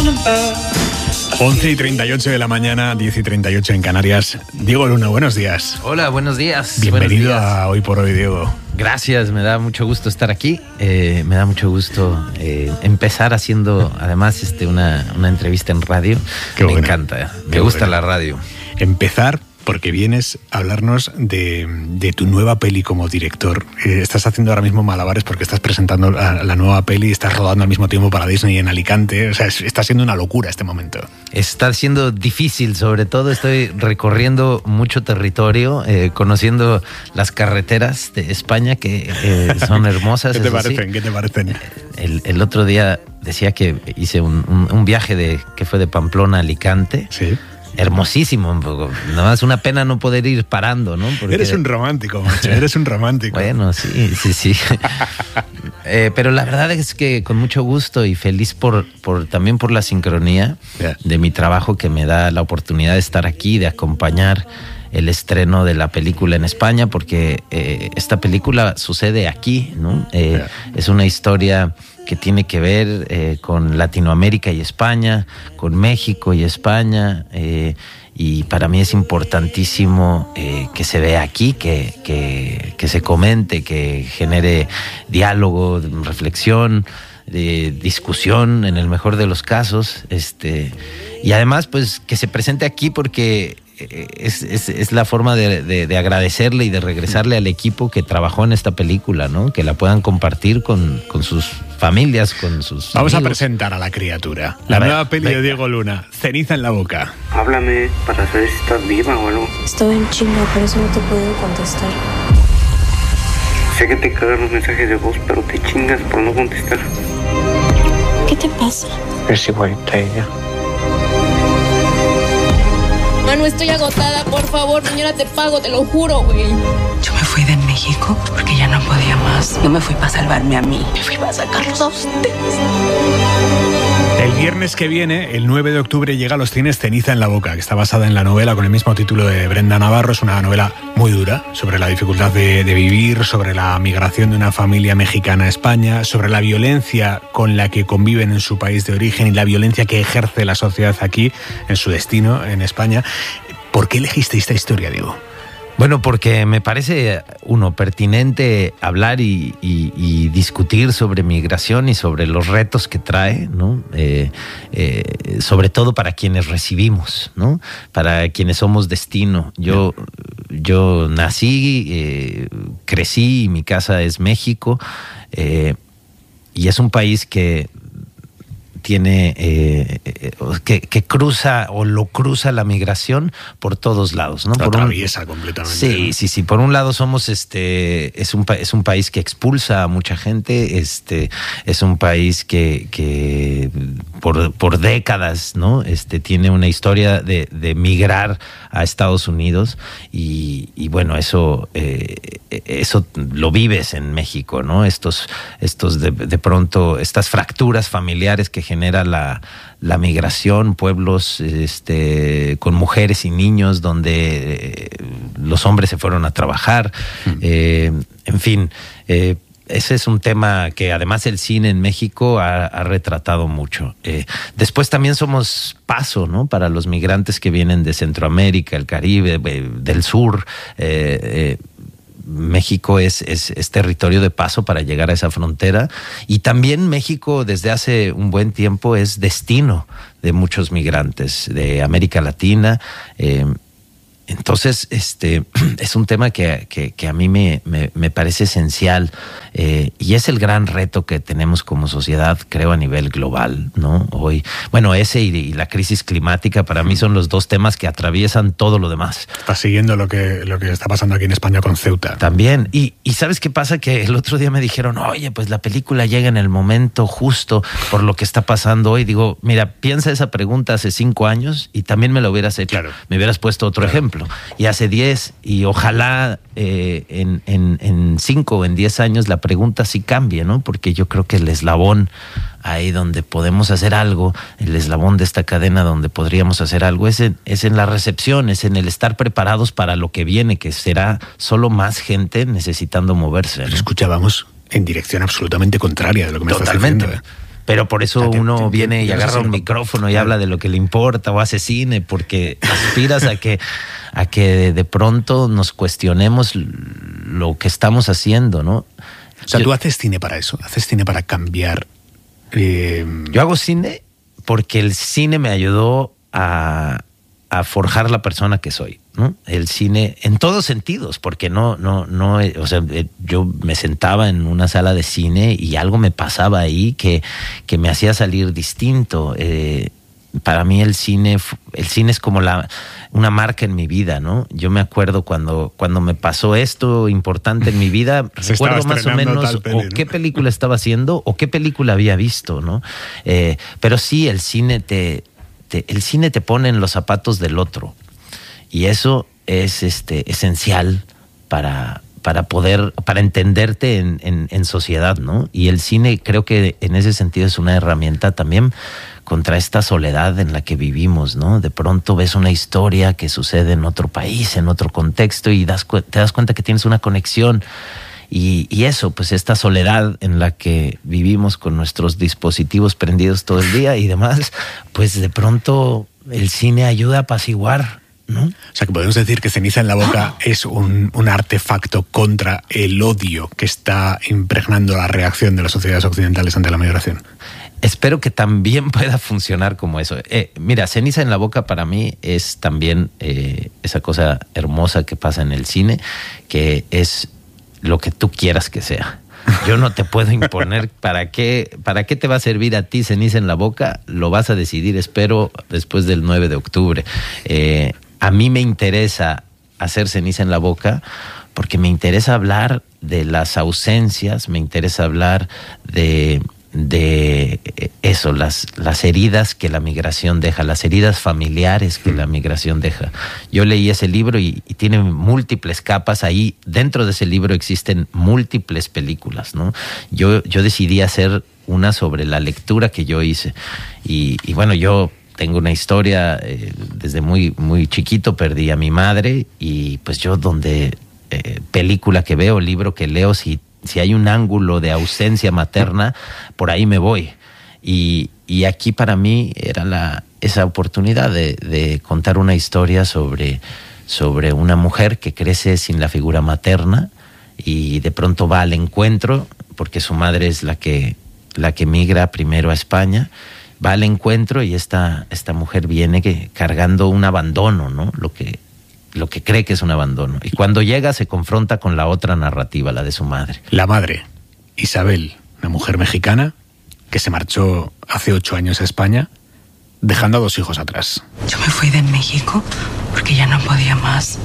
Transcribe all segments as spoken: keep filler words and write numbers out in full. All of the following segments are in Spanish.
once y treinta y ocho de la mañana, diez y treinta y ocho en Canarias. Diego Luna, buenos días. Hola, buenos días. Bienvenido buenos días. a Hoy por Hoy, Diego. Gracias, me da mucho gusto estar aquí. Eh, me da mucho gusto eh, empezar haciendo, además, este, una, una entrevista en radio. Qué me bueno. encanta, me Qué gusta bueno. la radio. Empezar porque vienes a hablarnos de, de tu nueva peli como director. Eh, estás haciendo ahora mismo malabares porque estás presentando la, la nueva peli y estás rodando al mismo tiempo para Disney en Alicante. O sea, es, está siendo una locura este momento. Está siendo difícil, sobre todo estoy recorriendo mucho territorio, eh, conociendo las carreteras de España que eh, son hermosas. ¿Qué te eso sí. parecen? ¿Qué te parecen? El, el otro día decía que hice un, un, un viaje de, que fue de Pamplona a Alicante. Sí. Hermosísimo, un poco. Nada más una pena no poder ir parando, ¿no? Porque... Eres un romántico, macho. Eres un romántico. Bueno, sí, sí, sí. eh, pero la verdad es que con mucho gusto y feliz por, por también por la sincronía Yeah. de mi trabajo que me da la oportunidad de estar aquí, de acompañar el estreno de la película en España, porque eh, esta película sucede aquí, ¿no? Eh, Yeah. Es una historia que tiene que ver eh, con Latinoamérica y España, con México y España, eh, y para mí es importantísimo eh, que se vea aquí, que, que, que se comente, que genere diálogo, reflexión, de discusión en el mejor de los casos, este, y además pues que se presente aquí porque es, es, es la forma de, de, de agradecerle y de regresarle al equipo que trabajó en esta película, ¿no? Que la puedan compartir con, con sus familias, con sus Vamos amigos. a presentar a la criatura. La A ver, nueva peli venga. de Diego Luna, Ceniza en la boca. Háblame para saber si estás viva o algo. Estoy en chinga, por eso no te puedo contestar. Sé que te cagan los mensajes de voz, pero te chingas por no contestar. ¿Qué te pasa? Es igualita a ella. Manu, estoy agotada, por favor, mañana te pago, te lo juro, güey. Yo me fui de México porque ya no podía más. No me fui para salvarme a mí, me fui para sacarlos a ustedes. El viernes que viene, el nueve de octubre, llega a los cines Ceniza en la boca, que está basada en la novela con el mismo título de Brenda Navarro. Es una novela muy dura sobre la dificultad de, de vivir, sobre la migración de una familia mexicana a España, sobre la violencia con la que conviven en su país de origen y la violencia que ejerce la sociedad aquí, en su destino, en España. ¿Por qué elegiste esta historia, Diego? Bueno, porque me parece, uno, pertinente hablar y, y, y discutir sobre migración y sobre los retos que trae, ¿no? Eh, eh, sobre todo para quienes recibimos, ¿no? Para quienes somos destino. Yo, yo nací, eh, crecí, y mi casa es México, eh, y es un país que tiene eh, eh, que, que cruza o lo cruza la migración por todos lados, ¿no? Lo Por un- atraviesa completamente. Sí, sí, sí. Por un lado somos este, es un pa- es un país que expulsa a mucha gente, este, es un país que, que por, por décadas, ¿no? Este tiene una historia de, de migrar a Estados Unidos y, y bueno, eso, eh, eso lo vives en México, ¿no? Estos, estos de, de pronto, estas fracturas familiares que genera la, la migración, pueblos este, con mujeres y niños donde eh, los hombres se fueron a trabajar, mm. eh, en fin, eh, ese es un tema que además el cine en México ha, ha retratado mucho. Eh, después también somos paso, ¿no? Para los migrantes que vienen de Centroamérica, el Caribe, eh, del sur. Eh, eh, México es, es, es territorio de paso para llegar a esa frontera, y también México desde hace un buen tiempo es destino de muchos migrantes de América Latina. Eh, Entonces, este es un tema que, que, que a mí me, me, me parece esencial, eh, y es el gran reto que tenemos como sociedad, creo, a nivel global, ¿no? Hoy, bueno, ese y, y la crisis climática para mí son los dos temas que atraviesan todo lo demás. Estás siguiendo lo que, lo que está pasando aquí en España con Ceuta. También. Y, y ¿sabes qué pasa? Que el otro día me dijeron, oye, pues la película llega en el momento justo por lo que está pasando hoy. Digo, mira, piensa esa pregunta hace cinco años y también me lo hubieras hecho. Claro. Me hubieras puesto otro Claro. ejemplo. Y hace diez, y ojalá eh, en, en, en cinco o en diez años la pregunta sí cambie, ¿no? Porque yo creo que el eslabón ahí donde podemos hacer algo, el eslabón de esta cadena donde podríamos hacer algo, es en, es en la recepción, es en el estar preparados para lo que viene, que será solo más gente necesitando moverse, ¿no? Pero escuchábamos en dirección absolutamente contraria de lo que me Totalmente. estás diciendo. ¿eh? Pero por eso O sea, te- uno te- viene te- y te- agarra te- un micrófono y habla de lo que le importa o hace cine, porque aspiras a que, a que de pronto nos cuestionemos lo que estamos haciendo, ¿no? O sea, Yo- tú haces cine para eso, haces cine para cambiar. eh, Yo hago cine porque el cine me ayudó a, a forjar la persona que soy, ¿no? El cine en todos sentidos, porque no, no, no, eh, o sea, eh, yo me sentaba en una sala de cine y algo me pasaba ahí que, que me hacía salir distinto. Eh, para mí el cine, fu- el cine es como la, una marca en mi vida, ¿no? Yo me acuerdo cuando, cuando me pasó esto importante en mi vida, Se recuerdo estaba más o estrenando menos tal peli, o ¿no? qué película estaba haciendo o qué película había visto, ¿no? Eh, pero sí, el cine te, te, el cine te pone en los zapatos del otro y eso es este, esencial para, para poder, para entenderte en, en, en sociedad, ¿no? Y el cine creo que en ese sentido es una herramienta también contra esta soledad en la que vivimos, ¿no? De pronto ves una historia que sucede en otro país, en otro contexto y das, cu- te das cuenta que tienes una conexión y, y eso, pues esta soledad en la que vivimos con nuestros dispositivos prendidos todo el día y demás, pues de pronto el cine ayuda a apaciguar, ¿no? O sea, que podemos decir que Ceniza en la boca es un, un artefacto contra el odio que está impregnando la reacción de las sociedades occidentales ante la migración. Espero que también pueda funcionar como eso. Eh, mira, Ceniza en la boca para mí es también eh, esa cosa hermosa que pasa en el cine, que es lo que tú quieras que sea. Yo no te puedo imponer para qué, para qué te va a servir a ti Ceniza en la boca, lo vas a decidir, espero, después del nueve de octubre. Eh, a mí me interesa hacer Ceniza en la boca porque me interesa hablar de las ausencias, me interesa hablar de... de eso, las, las heridas que la migración deja, las heridas familiares que la migración deja. Yo leí ese libro y, y tiene múltiples capas. Ahí dentro de ese libro existen múltiples películas, ¿no? Yo, yo decidí hacer una sobre la lectura que yo hice y, y bueno, yo tengo una historia, eh, desde muy, muy chiquito perdí a mi madre y pues yo donde eh, película que veo, libro que leo, si Si hay un ángulo de ausencia materna, por ahí me voy. Y, y aquí para mí era la, esa oportunidad de, de contar una historia sobre, sobre una mujer que crece sin la figura materna y de pronto va al encuentro, porque su madre es la que, la que migra primero a España, va al encuentro y esta, esta mujer viene que, cargando un abandono, ¿no? Lo que... lo que cree que es un abandono. Y cuando llega se confronta con la otra narrativa, la de su madre. La madre, Isabel, una mujer mexicana que se marchó hace ocho años a España, dejando a dos hijos atrás. Yo me fui de México porque ya no podía más.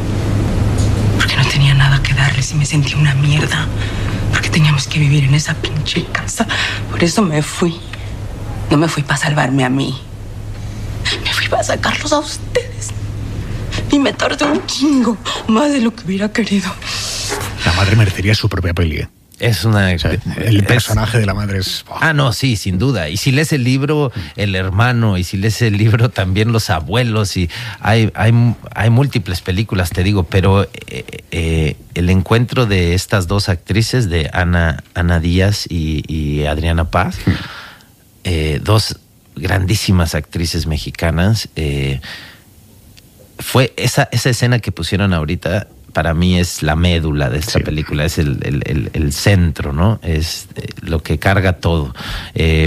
Porque no tenía nada que darles y me sentí una mierda. Porque teníamos que vivir en esa pinche casa. Por eso me fui. No me fui para salvarme a mí. Me fui para sacarlos a ustedes. Y me tardé un chingo, más de lo que hubiera querido. La madre merecería su propia peli. ¿eh? Es una... O sea, el es- personaje de la madre es... oh, Ah, no, sí, sin duda. Y si lees el libro, el hermano, y si lees el libro también los abuelos, y hay, hay, hay múltiples películas, te digo, pero eh, eh, el encuentro de estas dos actrices, de Ana, Ana Díaz y, y Adriana Paz, eh, dos grandísimas actrices mexicanas, eh, fue esa, esa escena que pusieron ahorita, para mí es la médula de esta Sí. película, es el, el, el, el centro, ¿no? Es eh, lo que carga todo. Eh,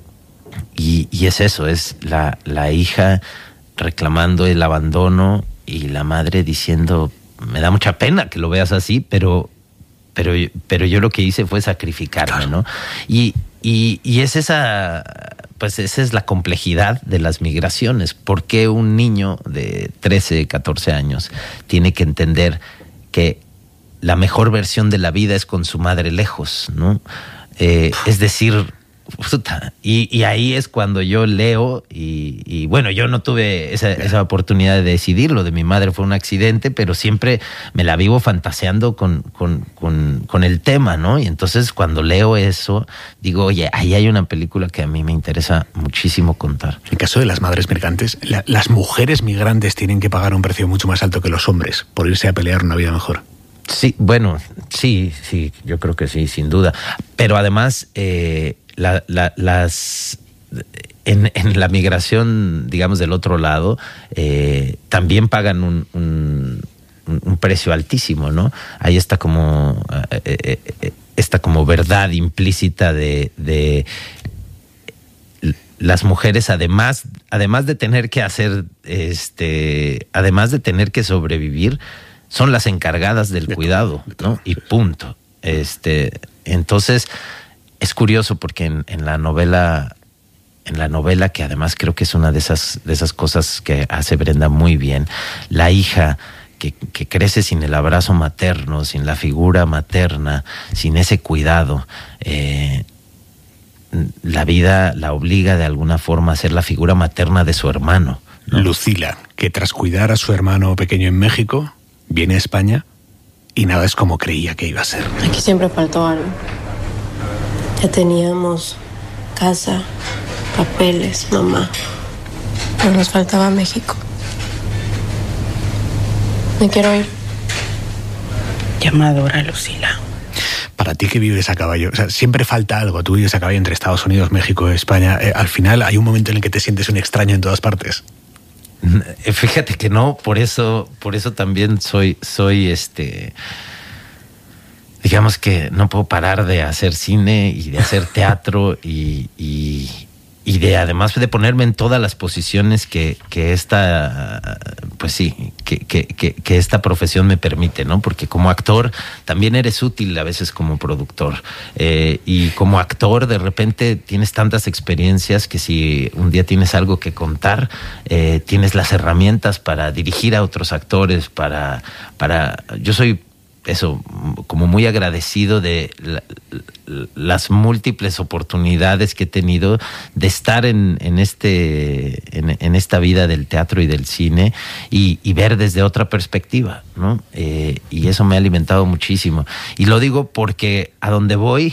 y, y es eso, es la, la hija reclamando el abandono y la madre diciendo, me da mucha pena que lo veas así, pero, pero, pero yo lo que hice fue sacrificarme, ¿no? Y, y, y es esa... Pues esa es la complejidad de las migraciones. ¿Por qué un niño de trece, catorce años tiene que entender que la mejor versión de la vida es con su madre lejos, ¿no? Eh, es decir, puta, y, y ahí es cuando yo leo y, y bueno, yo no tuve esa, esa oportunidad de decidir, lo de mi madre fue un accidente, pero siempre me la vivo fantaseando con, con, con, con el tema, ¿no? Y entonces cuando leo eso, digo, oye, ahí hay una película que a mí me interesa muchísimo contar. En el caso de las madres migrantes, la- las mujeres migrantes tienen que pagar un precio mucho más alto que los hombres por irse a pelear una vida mejor. Sí, bueno, sí, sí, yo creo que sí, sin duda. Pero además, eh, la, la, las en, en la migración, digamos, del otro lado, eh, también pagan un, un, un precio altísimo, ¿no? Ahí está como eh, eh, esta como verdad implícita de, de las mujeres, además, además de tener que hacer, este, además de tener que sobrevivir, son las encargadas del cuidado, ¿no? Y punto. Este, entonces, es curioso porque en, en la novela, en la novela, que además creo que es una de esas, de esas cosas que hace Brenda muy bien, la hija que, que crece sin el abrazo materno, sin la figura materna, sin ese cuidado, eh, la vida la obliga de alguna forma a ser la figura materna de su hermano, ¿no? Lucila, que tras cuidar a su hermano pequeño en México, viene a España y nada es como creía que iba a ser. Aquí siempre faltó algo. Ya teníamos casa, papeles, mamá. Pero nos faltaba México. Me quiero ir. Llamadora, Lucila. Para ti que vives a caballo, o sea, siempre falta algo. Tú vives a caballo entre Estados Unidos, México, España. Eh, al final hay un momento en el que te sientes un extraño en todas partes. Fíjate que no, por eso, por eso también soy, soy este, digamos que no puedo parar de hacer cine y de hacer teatro y, y, y de además de ponerme en todas las posiciones que, que esta, pues sí, que, que, que, que esta profesión me permite, ¿no? Porque como actor también eres útil a veces como productor, eh, y como actor de repente tienes tantas experiencias que si un día tienes algo que contar, eh, tienes las herramientas para dirigir a otros actores, para, para, yo soy eso, como muy agradecido de la, las múltiples oportunidades que he tenido de estar en, en este en, en esta vida del teatro y del cine y, y ver desde otra perspectiva, ¿no? Eh, y eso me ha alimentado muchísimo. Y lo digo porque a donde voy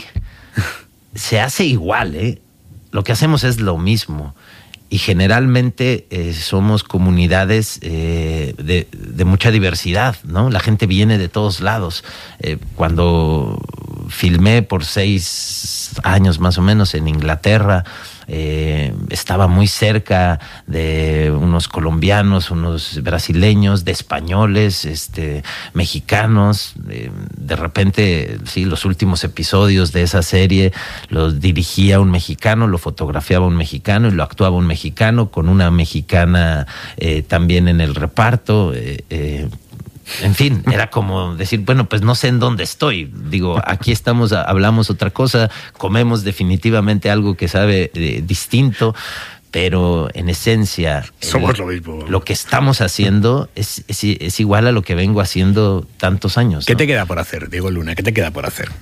se hace igual, ¿eh? Lo que hacemos es lo mismo. Y generalmente eh, somos comunidades eh, de, de mucha diversidad, ¿no? La gente viene de todos lados. Eh, cuando filmé por seis años más o menos en Inglaterra, eh, estaba muy cerca de unos colombianos, unos brasileños, de españoles, este, mexicanos. Eh, de repente, sí, los últimos episodios de esa serie los dirigía un mexicano, lo fotografiaba un mexicano y lo actuaba un mexicano, con una mexicana eh, también en el reparto. Eh, eh, En fin, era como decir, bueno, pues no sé en dónde estoy. Digo, aquí estamos, hablamos otra cosa, comemos definitivamente algo que sabe eh, distinto, pero en esencia somos el, lo mismo. Lo que estamos haciendo es, es, es igual a lo que vengo haciendo tantos años, ¿no? ¿Qué te queda por hacer, Diego Luna? ¿Qué te queda por hacer?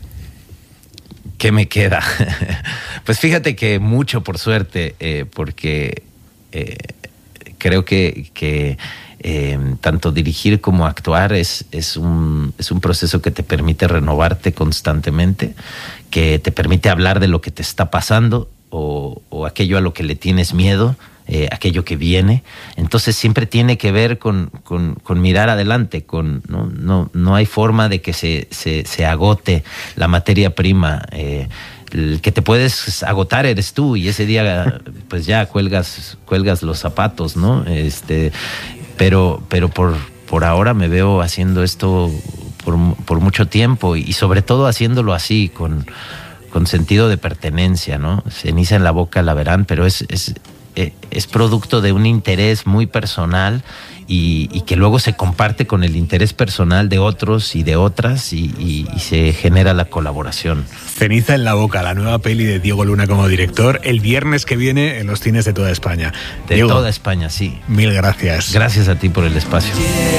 ¿Qué me queda? Pues fíjate que mucho, por suerte, eh, porque eh, creo que... que Eh, tanto dirigir como actuar es, es, un, es un proceso que te permite renovarte constantemente, que te permite hablar de lo que te está pasando o, o aquello a lo que le tienes miedo, eh, aquello que viene. Entonces siempre tiene que ver con, con, con mirar adelante, con, no, no, no hay forma de que se, se, se agote la materia prima. Eh, el que te puedes agotar eres tú, y ese día pues ya cuelgas, cuelgas los zapatos, ¿no? Este... Pero, pero por, por ahora me veo haciendo esto por, por mucho tiempo y, y sobre todo haciéndolo así, con, con sentido de pertenencia, ¿no? Ceniza en la boca la verán, pero es, es, es producto de un interés muy personal y, y que luego se comparte con el interés personal de otros y de otras y, y, y se genera la colaboración. Ceniza en la boca, la nueva peli de Diego Luna como director, el viernes que viene en los cines de toda España. De Diego, toda España, sí. Mil gracias. Gracias a ti por el espacio.